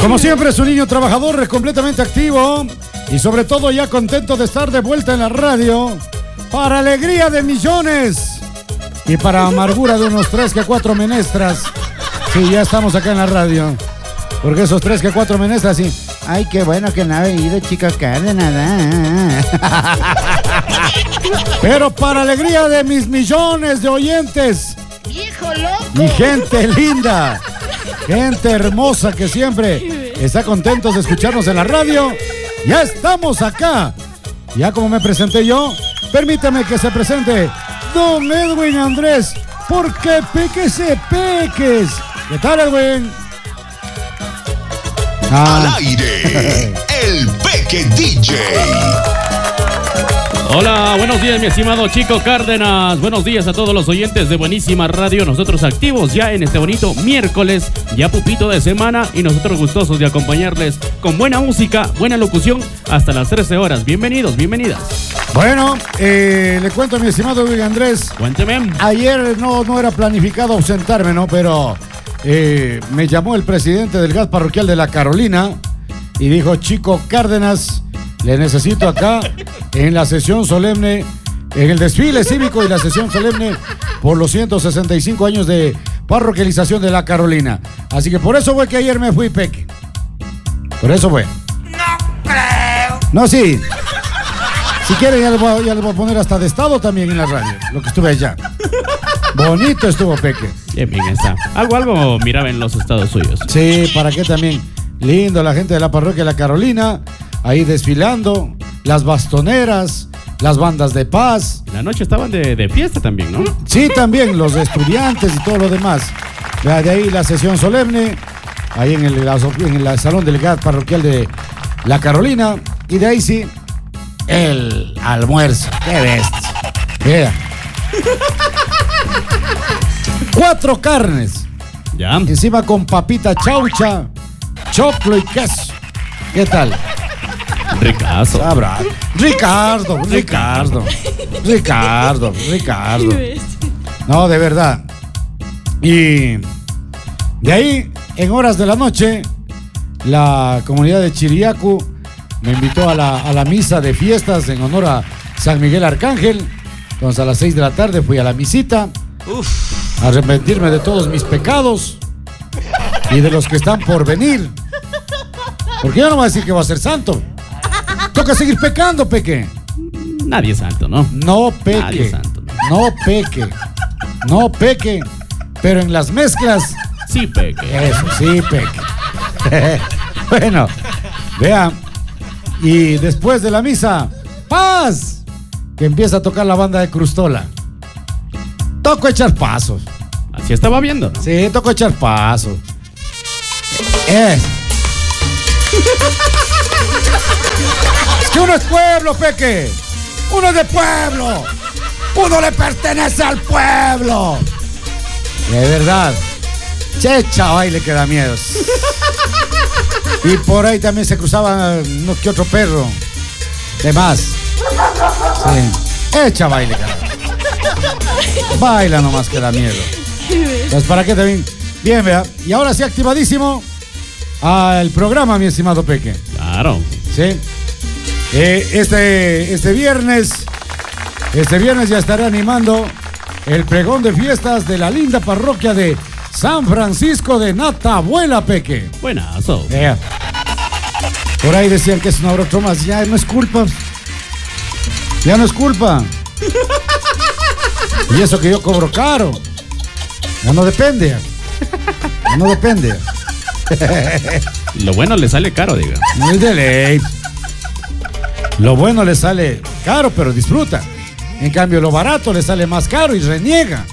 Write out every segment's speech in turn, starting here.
Como siempre, su niño trabajador, completamente activo y sobre todo ya contento de estar de vuelta en la radio para alegría de millones y para amargura de unos 3 que 4 menestras. Sí, ya estamos acá en la radio. Porque esos 3 que 4 menestras, sí. Ay, qué bueno que no ha venido Chico Cárdenas. Pero para alegría de mis millones de oyentes. ¡Viejo loco! Mi gente linda. Gente hermosa que siempre está contentos de escucharnos en la radio. Ya estamos acá. Ya como me presenté yo, permítame que se presente Don Edwin Andrés. Porque peques se peques. ¿Qué tal, Edwin? Al aire, el Peque DJ. Hola, buenos días mi estimado Chico Cárdenas. Buenos días a todos los oyentes de Buenísima Radio. Nosotros activos ya en este bonito miércoles, ya pupito de semana, y nosotros gustosos de acompañarles con buena música, buena locución hasta las 13 horas. Bienvenidos, bienvenidas. Bueno, le cuento a mi estimado Edwin Andrés. Cuénteme. Ayer no era planificado ausentarme, ¿no? Pero me llamó el presidente del gas parroquial de La Carolina y dijo: Chico Cárdenas, le necesito acá en la sesión solemne, en el desfile cívico y la sesión solemne por los 165 años de parroquialización de La Carolina. Así que por eso fue que ayer me fui, Peque. Por eso fue. No creo. No, sí. Si quieren ya les voy a poner hasta de estado también en la radio, lo que estuve allá. Bonito estuvo, Peque. Bien está. Algo miraba en los estados suyos. Sí, ¿para qué también? Lindo la gente de la parroquia de La Carolina, ahí desfilando, las bastoneras, las bandas de paz. La noche estaban de fiesta también, ¿no? Sí, también los estudiantes y todo lo demás. De ahí la sesión solemne, ahí en el salón del gas parroquial de La Carolina. Y de ahí sí, el almuerzo. ¡Qué bestia! Vea. 4 carnes. Ya. Encima con papita chaucha, choclo y queso. ¿Qué tal? Ricazo. Sabrá. Ricardo. No, de verdad. Y de ahí, en horas de la noche, la comunidad de Chiriacu me invitó a la misa de fiestas en honor a San Miguel Arcángel. Entonces a las 6 de la tarde fui a la misita. A arrepentirme de todos mis pecados y de los que están por venir. Porque yo no voy a decir que voy a ser santo. Toca seguir pecando, Peque. Nadie es santo, ¿no? No peque. Nadie es santo, ¿no? No peque. No peque. Pero en las mezclas. Sí, Peque. Eso, sí, Peque. Bueno, vean. Y después de la misa, ¡paz! Que empieza a tocar la banda de Crustola. Toco echar pasos. Así estaba viendo, ¿no? Sí, toco echar pasos. Es que uno es pueblo, Peque. Uno es de pueblo. Uno le pertenece al pueblo. De verdad. Checha baile que da miedo. Y por ahí también se cruzaban uno que otro perro. De más. Sí. Echa baile, carajo. Baila nomás que da miedo. Pues para qué también. Bien, vea. Y ahora sí, activadísimo al programa, mi estimado Peque. Claro. Sí. Este viernes ya estaré animando el pregón de fiestas de la linda parroquia de San Francisco de Natabuela, Peque. Buenazo. Por ahí decían que es una broma más. Ya no es culpa. Ya no es culpa. Y eso que yo cobro caro. Ya no depende. Ya no depende. Lo bueno le sale caro, diga. No es de ley. Lo bueno le sale caro, pero disfruta. En cambio, lo barato le sale más caro y reniega.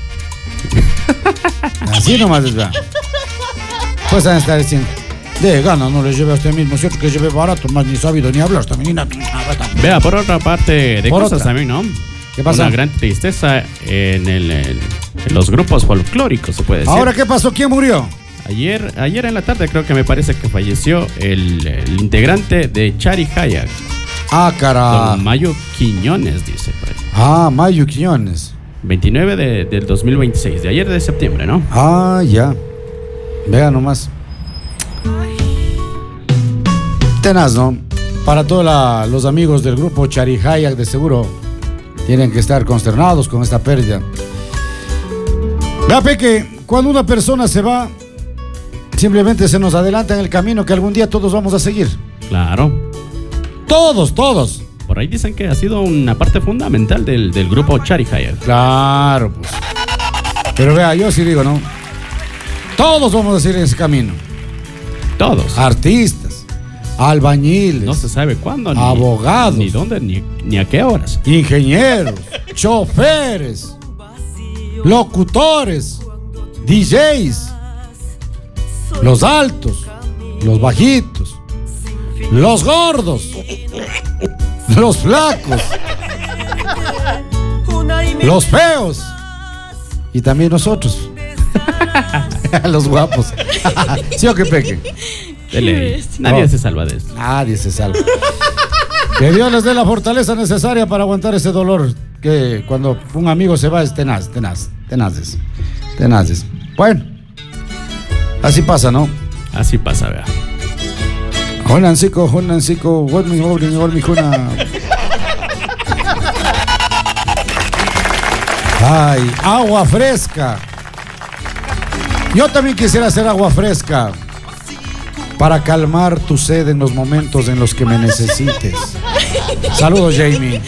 Así nomás es, ¿verdad? Pues van a estar diciendo: de gana, no le lleve a usted mismo, cierto que lleve barato, más ni sabido ni hablar, también ni nada. Vea, por otra parte, de Por cosas otra. también, ¿no? ¿Qué pasa? Una gran tristeza en los grupos folclóricos, se puede decir. Ahora, ¿qué pasó? ¿Quién murió? Ayer en la tarde creo que me parece que falleció el integrante de Chari Hayak. Ah, cara. Don Mayo Quiñones, dice. Por ahí. Ah, Mayo Quiñones. 29 del 2026, de ayer de septiembre, ¿no? Ah, ya. Vea nomás. tenaz, ¿no? Para todos los amigos del grupo Charihayak, de seguro tienen que estar consternados con esta pérdida. Vea, Peque, cuando una persona se va, simplemente se nos adelanta en el camino que algún día todos vamos a seguir. Claro. Todos. Por ahí dicen que ha sido una parte fundamental del grupo Charihayak. Claro, pues. Pero vea, yo sí digo, ¿no? Todos vamos a seguir en ese camino. Todos. Artistas, albañiles. No se sabe cuándo, ni abogados, ni dónde, ni a qué horas. Ingenieros, choferes, locutores, DJs, los altos, los bajitos, los gordos, los flacos, los feos y también nosotros. Los guapos. ¿Sí o qué, Peque? De ley. Nadie se salva de esto. Nadie se salva. Que Dios les dé la fortaleza necesaria para aguantar ese dolor que cuando un amigo se va es tenaces. Bueno, así pasa, ¿no? Así pasa, vea. Jonancico, mi juna. Ay, agua fresca. Yo también quisiera hacer agua fresca para calmar tu sed en los momentos en los que me necesites. Saludos, Jamie.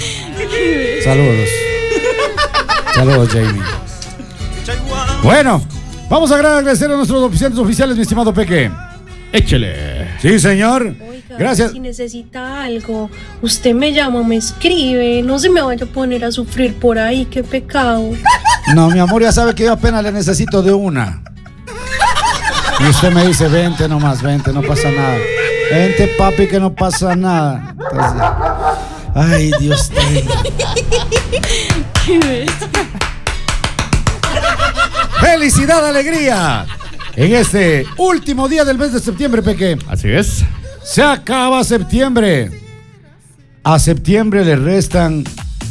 Saludos, Jamie. Bueno, vamos a agradecer a nuestros oficiales, mi estimado Peque. Échele. Sí, señor. Oiga, gracias. Si necesita algo, usted me llama, me escribe. No se me vaya a poner a sufrir por ahí, qué pecado. No, mi amor, ya sabe que yo apenas le necesito de una. Y usted me dice, vente nomás, vente, no pasa nada. Vente, papi, que no pasa nada. Entonces, ay, Dios mío. ¡Felicidad, alegría! En este último día del mes de septiembre, Peque. Así es. Se acaba septiembre. A septiembre le restan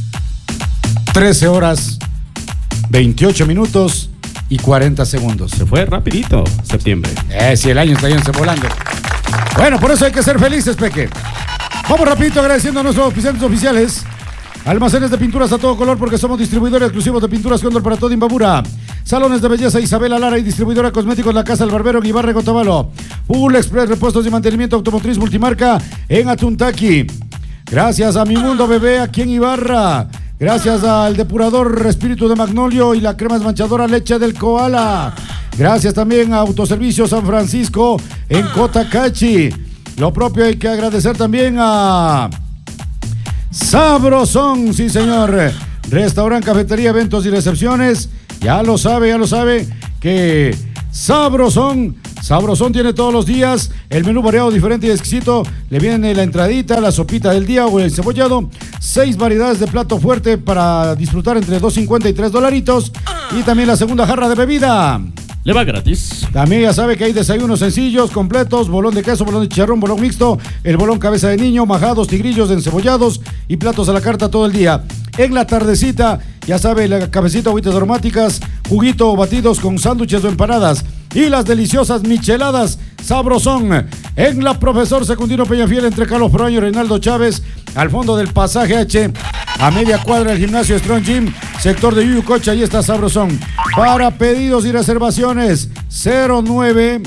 13 horas, 28 minutos y 40 segundos. Se fue rapidito septiembre. Si el año está yéndose volando. Bueno, por eso hay que ser felices, Peque. Vamos rapidito agradeciendo a nuestros oficiales. Almacenes de pinturas a todo color, porque somos distribuidores exclusivos de pinturas Cóndor para todo Imbabura. Salones de belleza Isabela Lara y distribuidora cosméticos La Casa del Barbero en Ibarra, Cotabalo. Full Express, repuestos y mantenimiento automotriz multimarca en Atuntaqui. Gracias a Mi Mundo Bebé aquí en Ibarra. Gracias al depurador Espíritu de Magnolio y la crema desmanchadora Leche del Koala. Gracias también a Autoservicio San Francisco en Cotacachi. Lo propio hay que agradecer también a Sabrosón, sí señor. Restaurante, cafetería, eventos y recepciones. Ya lo sabe que Sabrosón tiene todos los días el menú variado, diferente y exquisito. Le viene la entradita, la sopita del día o el cebollado. 6 variedades de plato fuerte para disfrutar entre $2.50 y $3. Y también la segunda jarra de bebida. Le va gratis. También ya sabe que hay desayunos sencillos, completos, bolón de queso, bolón de chicharrón, bolón mixto, el bolón cabeza de niño, majados, tigrillos, encebollados y platos a la carta todo el día. En la tardecita, ya sabe, la cafecita, agüitas aromáticas, juguito o batidos con sándwiches o empanadas. Y las deliciosas micheladas Sabrosón. En la Profesor Secundino Peñafiel, entre Carlos Proaño y Reinaldo Chávez, al fondo del pasaje H, a media cuadra del gimnasio Strong Gym, sector de Yuyucocha, ahí está Sabrosón. Para pedidos y reservaciones, 09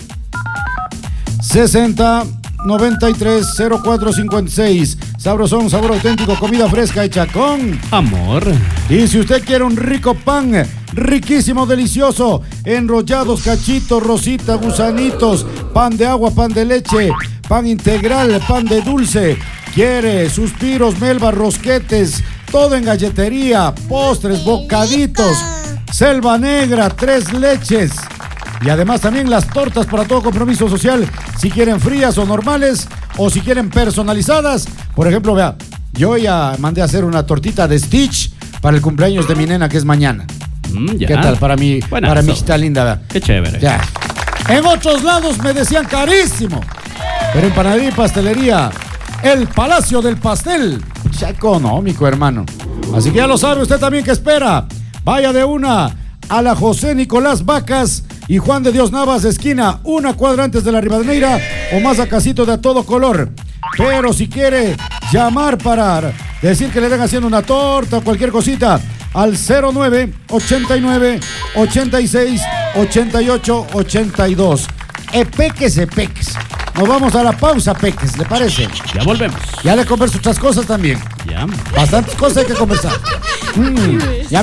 60 93 04 56. Sabrosón, sabor auténtico, comida fresca hecha con amor. Y si usted quiere un rico pan, riquísimo, delicioso, enrollados, cachitos, rositas, gusanitos, pan de agua, pan de leche, pan integral, pan de dulce, quiere suspiros, melvas, rosquetes, todo en galletería, postres, bocaditos, selva negra, 3 leches. Y además también las tortas para todo compromiso social, si quieren frías o normales, o si quieren personalizadas. Por ejemplo, vea, yo ya mandé a hacer una tortita de Stitch para el cumpleaños de mi nena, que es mañana. Ya. ¿Qué tal? Para mi hijita linda, vea. Qué chévere. Ya. En otros lados me decían carísimo, pero en panadería y pastelería, el Palacio del Pastel, ya económico, hermano. Así que ya lo sabe usted también, que espera. Vaya de una a la José Nicolás Vacas y Juan de Dios Navas, esquina, 1 cuadra antes de la Rivadeneira, o más a Casito de A Todo Color. Pero si quiere llamar para decir que le están haciendo una torta o cualquier cosita, al 09 89 86 88 82. Peques. Nos vamos a la pausa, Peques, ¿le parece? Ya volvemos. Ya le converso otras cosas también. Ya. Bastantes cosas hay que conversar. Ya